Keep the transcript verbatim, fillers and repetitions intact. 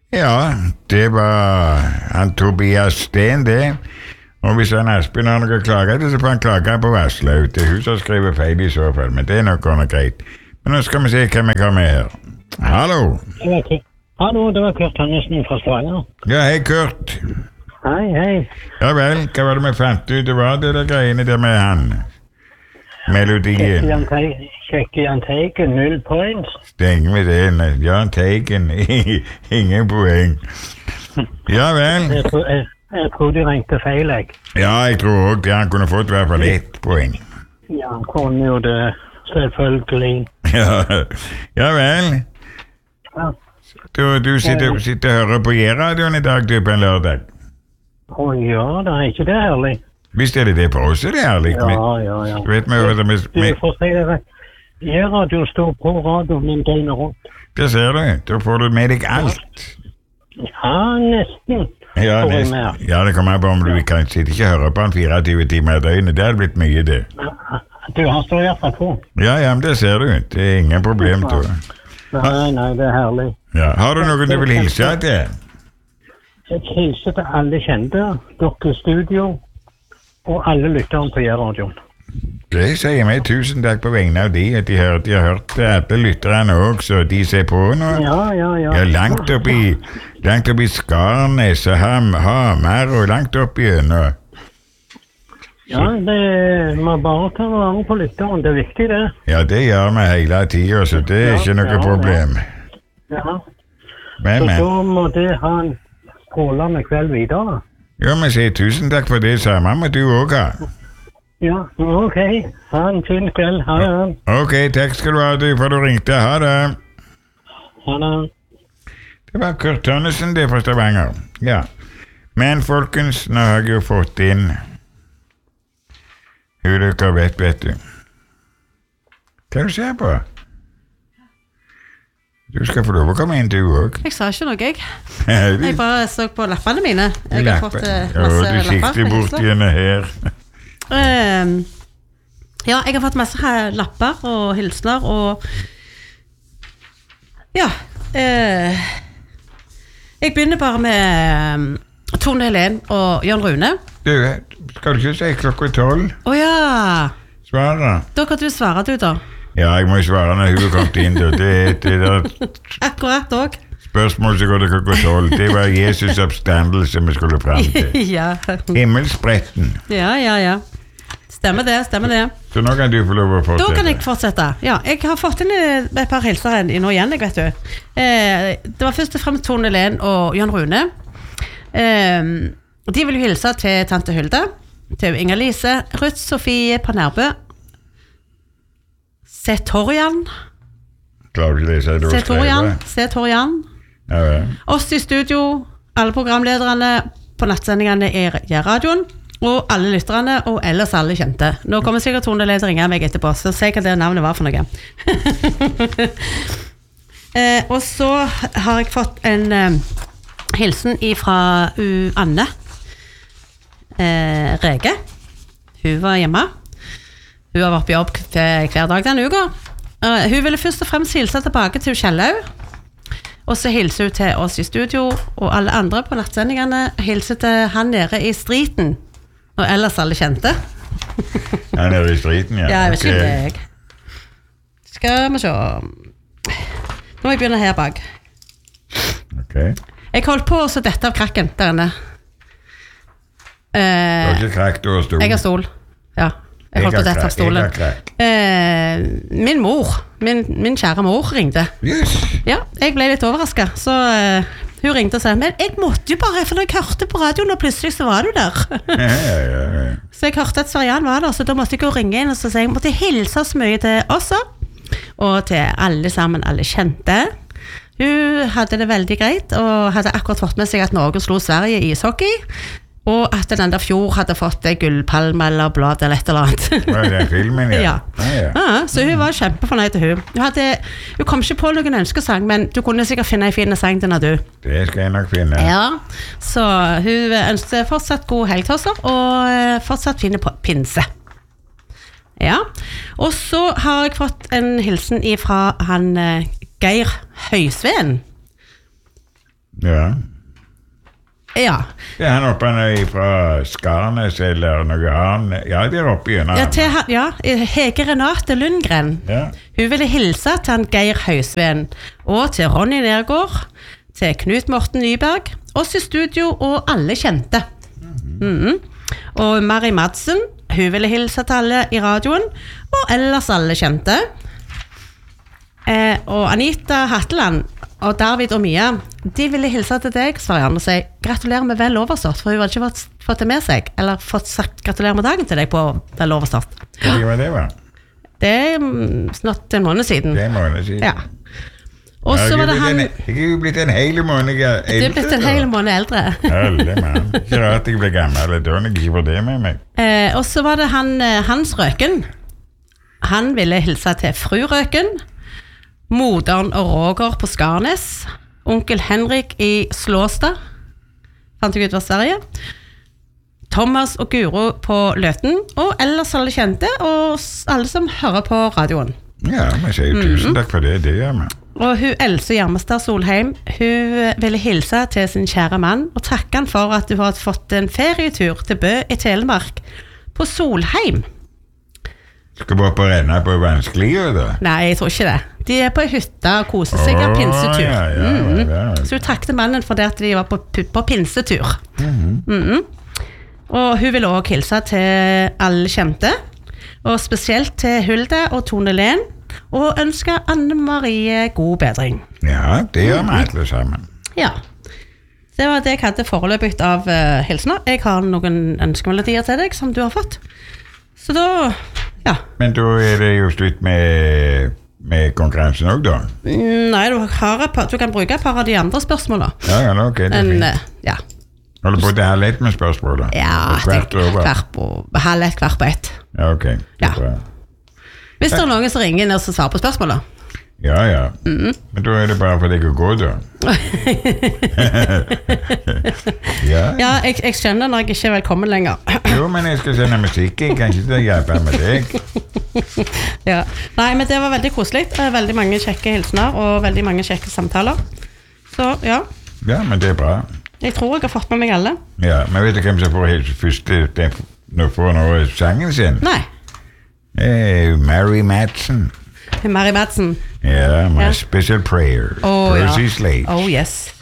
Ja, det var han Tobias Sten, det. Og hvis han Asbjørn har noe å klage til, så får han klage på Vaslaug. Det er hun som skriver feil i så fall, men det er nok godt greit. Men nå skal vi se hvem jeg har med her. Hallo. Hallo, det var Kurt Tønnesen fra Stavanger. Ja, hei Kurt. Hei, hei. Ja vel, hva var det vi fant ut? Det var det der greiene der med han. Melodien. Kjekke Jan Teigen, null points. Stenger vi det, Jan Teigen, ingen poeng. Ja vel. Jeg tror, jeg, jeg tror de ringte feil, jeg. Ja, jeg tror også det. Han kunne fått i hvert fall ett poeng. Ja, han kunne jo det, selvfølgelig. Ja, ja vel. Ja. Du, du sitter, sitter og hører på J-radioen i dag, du, på en lørdag. Å ja, det er ikke det herlig. Visst er det det på oss, er det herlig? Ja, ja, ja. Du vet vi hva det med... Du får si det rett. J-radio står på radioen døgnet rundt. Det ser du, da får du med deg alt. Ja, nesten. Ja, nesten. Ja, det kommer på om du kan sitte ikke høre på en fireogtyve timer i døgnet. Det har blitt mye, det. Du har stått i hvert fall på. Ja, ja, men det ser du. Det er ingen problem, tror jeg. Nei, nei, det er herlig. Ja, har du noen du vil hilse til? Jeg hilser til alle kjente, dere studio, og alle lytterne på J-radioen. Det sier meg tusen takk på vegne av de, at de, hør, de har hørt alle lytterne også, de ser på nå. Ja, ja, ja. Ja, langt oppi, langt oppi Skarnes og Ham, Hamar og langt oppi nå. Ja, det må bare ta vare på lytteren, det er viktig det. Ja, det gjør vi hele tiden, så det er ja, ikke noe ja, problem. Ja, men, så men. da må det ha en strålende kveld videre. Ja, men sier tusen takk for det samme, må du også ha. Ja, ok. Ha en fin kveld. Ha det. Ok, takk skal du ha, du, for du ringte. Ha det. Ha det. Det var Kurt Tønnesen, det fra Stavanger. Ja. Men folkens, nå har jeg jo fått inn hun dere vet, vet du. Hva er det du ser på? Du skal få lov å komme inn, du også. Jeg sa ikke noe, jeg. Jeg bare så på lappene mine. Jeg har Lappe. fått uh, masse lapper. Ja, du sikter bort igjen her. Uh, ja, jeg har fått masse lapper og hilsner og ja uh, jeg begynner bare med um, Tone Helen og Jan Rune. Du, skal du ikke si klokka tolv? Åja. Svare. Da kan du svare, du da. Ja, jeg må svare når hun kom inn. Det, det der akkurat også. Spørsmål så går det klokka tolv. Det var Jesus oppstandelse vi skulle frem til. Ja. Himmelspretten. Ja, ja, ja. Stemmer det, stemmer det. Så nå kan du få lov å fortsette. Da kan jeg fortsette. Ja, jeg har fått inn et par hilser nå igjen, jeg vet du. Eh, det var først og fremst Tone Helen og Jan Rune. Eh, de vil jo hilse til tante Hulda, til Inger Lise, Ruth Sofie på Nærbø, Setorian. Klarer du ikke lese det du har skrevet? Setorian. Ja, ja. Oss i studio, alle programlederne på nattsendingene i J-radioen, og alle lytterne, og ellers alle kjente. Nå kommer sikkert Tone Helen til å ringe meg etterpå, så se hva det navnet var for noe. eh, og så har jeg fått en eh, hilsen fra uh, Anne eh, Rege. Hun var hjemme. Hun har vært på jobb hver dag denne uka. Uh, hun ville først og fremst hilse tilbake til Kjellau, og så hilser hun til oss i studio, og alle andre på nattsendingene hilser til han nede i striten, og ellers alle kjente. Han nede i striten, ja. Ja, jeg vet ikke okay. jeg. Skal vi se. Nå må jeg begynne her bak. Ok. Jeg holdt på å så dette av krakken der inne. Uh, du har ikke krakk, du har stol. Jeg har stol, ja. Jeg holdt på dette av stolen. Eh, min mor, min, min kjære mor ringte. Yes. Ja, jeg ble litt overrasket. Så eh, hun ringte og sa, men jeg måtte jo bare, for når jeg hørte på radioen, og plutselig så var du der. Ja, ja, ja, ja. Så jeg hørte at Sverian var der, så da måtte jeg gå og ringe inn, og så sa jeg, jeg måtte hilse så mye til oss, og til alle sammen, alle kjente. Hun hadde det veldig greit, og hadde akkurat fått med seg at Norge slo Sverige i ishockey, og at den der fjord hadde fått det gullpalme eller blad eller et eller annet. Var det filmen, ja? Ja. Ah, ja. Ja, så hun var kjempefornøyd til hun. Hun, hadde, hun kom ikke på noen ønskesang, men du kunne sikkert finne en fin sang til når du. Det skal jeg nok finne. Ja, så hun ønsket fortsatt god helgtosser, og fortsatt fine pinse. Ja, og så har jeg fått en hilsen fra han Geir Høysveen. Ja. Ja. Det er han oppe fra Skarnes eller noe annet. Ja, der oppe igjen. Ja, til, han- ja, Hege Renate Lundgren. Ja. Hun ville hilse til han Geir Høysveen, og til Ronny Nergård, til Knut Morten Nyberg, oss i studio og alle kjente. Mhm. Og Mari Madsen, hun ville hilse til alle i radioen, og ellers alle kjente. Eh, og Anita Hatteland og David og Mia, de ville hilse til deg, Svarianne, og si gratulerer med vel overstått, for hun hadde ikke fått, fått det med seg, eller fått sagt gratulerer med dagen til deg på vel overstått. Hva var det, var? Det er mm, snart en måned siden. Det er en måned siden. Ja. Og så var det han... Jeg er jo blitt en hel måned eldre. Du er blitt en hel måned eldre. Alle mann. Ikke rart jeg ble gammel, da har jeg ikke fått det med meg. Eh, og så var det han, eh, Hans Røken. Han ville hilse til fru Røken, moderen og Roger på Skarnes, onkel Henrik i Slåstad, fant jeg ut var Sverige, Thomas og Guro på Løten, og ellers alle kjente, og s- alle som hører på radioen. Ja, men sier jo tusen takk for det, det gjør vi. Og hun Else Hjermestad Solheim, hun ville hilse til sin kjære mann, og takke han for at du har fått en ferietur til Bø i Telemark på Solheim. Skal bare på renne på vanskelige, da? Nei, jeg tror ikke det. De er på ei hytte og koser seg av Åh, pinsetur. ja, ja, Mhm. ja, ja. Så hun takket mannen for det at de var på, på pinsetur. Mhm. Og hun ville også hilse til alle kjente, og spesielt til Hulde og Tone Len, og ønske Anne Marie god bedring. Ja, det gjør vi alle sammen. Ja. Det var det jeg hadde foreløpig av uh, hilsener. Jeg har noen ønskemelodier til deg som du har fått. Så da, ja. Men da er det jo slutt med, med konkurransen også, da. Mm, Nei, du, har et par, du kan bruke et par av de andre spørsmålene. Ja, ja, ok, det er Men, fint. eh, ja. Holder på til halv ett med spørsmål, da. Ja, Og hvert det- over. hvert på, halv ett, hvert på ett. Ja, ok. Det er Ja. bra. Hvis det er noen som ringer inn og svarer på spørsmålet. Ja, ja. Men da er det bare for deg å gå, da. ja. Ja, jeg, jeg skjønner når jeg ikke er velkommen lenger. Jo, men jeg skal sende musikk. Jeg kan ikke hjelpe med deg. Ja. Nei, men det var veldig koselig. Eh, Veldig mange kjekke hilsener og veldig mange kjekke samtaler. Så ja, Ja, men det er bra. jeg tror jeg har fått med meg alle. Ja, men vet du hvem som får helt første den- nå får nå sangen sin? Nei, Hey, Mary Madsen. Mary Madsen. Ja, My Ja. Special Prayer. Å, ja. Percy Slade. Oh yes.